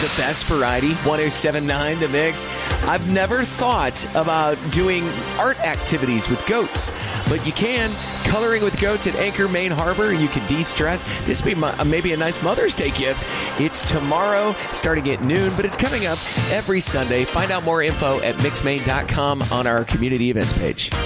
the best variety, 107.9 The Mix. I've never thought about doing art activities with goats, but you can. Coloring with goats at Anchor Main Harbor. You can de-stress. This would be maybe a nice Mother's Day gift. It's tomorrow, starting at noon, but it's coming up every Sunday. Find out more info at mixmain.com on our community events page.